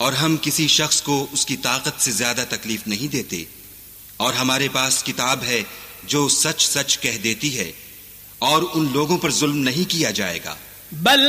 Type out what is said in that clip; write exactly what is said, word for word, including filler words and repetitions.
और हम किसी शख्स को उसकी ताकत से ज्यादा तकलीफ नहीं देते, और हमारे पास किताब है जो सच सच कह देती है, और उन लोगों पर जुल्म नहीं किया जाएगा।